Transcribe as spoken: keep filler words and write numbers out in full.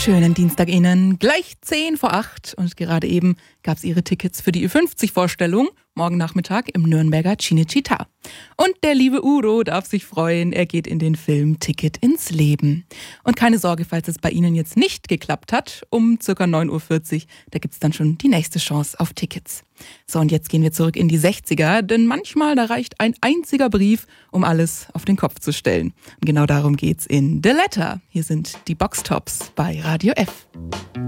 Schönen Dienstag Ihnen, gleich zehn vor acht und gerade eben gab es Ihre Tickets für die Ü fünfzig Vorstellung morgen Nachmittag im Nürnberger Cinecittà. Und der liebe Udo darf sich freuen, er geht in den Film Ticket ins Leben. Und keine Sorge, falls es bei Ihnen jetzt nicht geklappt hat, um circa neun Uhr vierzig, da gibt's dann schon die nächste Chance auf Tickets. So, und jetzt gehen wir zurück in die sechziger, denn manchmal da reicht ein einziger Brief, um alles auf den Kopf zu stellen. Und genau darum geht's in The Letter. Hier sind die Boxtops bei Radio F.